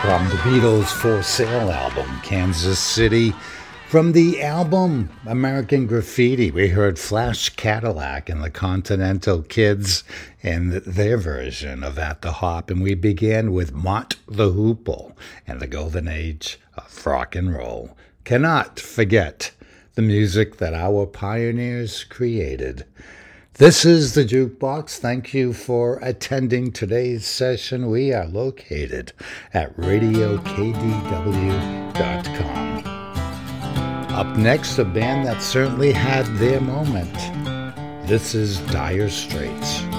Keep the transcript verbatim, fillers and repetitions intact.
From the Beatles' For Sale album, Kansas City. From the album American Graffiti, we heard Flash Cadillac and the Continental Kids and their version of At the Hop. And we began with Mott the Hoople and the golden age of rock and roll. Cannot forget the music that our pioneers created. This is the Jukebox. Thank you for attending today's session. We are located at radio k d w dot com. Up next, a band that certainly had their moment. This is Dire Straits.